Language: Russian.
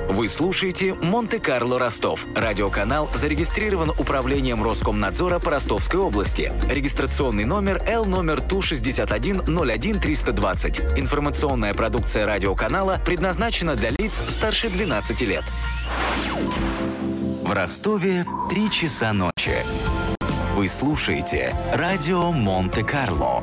Вы слушаете «Монте-Карло Ростов». Радиоканал зарегистрирован Управлением Роскомнадзора по Ростовской области. Регистрационный номер Л номер ТУ-61-01-320. Информационная продукция радиоканала предназначена для лиц старше 12 лет. В Ростове 3 часа ночи. Вы слушаете радио «Монте-Карло».